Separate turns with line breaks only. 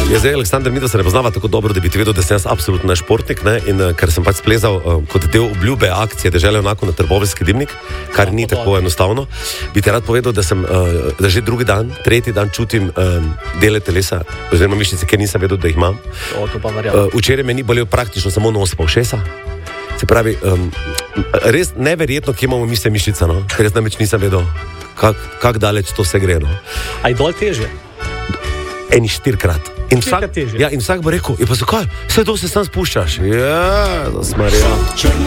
Jaz zdaj, Aleksandar, mi da se ne poznava tako dobro, da bi ti vedel, da sem jaz absolutno športnik, ne? In ker sem pač splezal kot del obljube akcije Dežele enako na Trboveljski dimnik, kar ni tako enostavno, bi ti rad povedal, da sem da že drugi dan, tretji dan čutim dele telesa, oziroma mišice, ker nisem vedel, da jih imam. Včeraj me ni bolel praktično samo nos pa ušesa. Se pravi, res neverjetno, kje imamo misle mišica, no? Ker jaz namreč nisem vedel, kak daleč to se gre, no?
A je dol težje?
Eni 4-krat. In vsak bo rekel, pa zakaj? Vse to se sam spuščaš. Ja, zasmarja.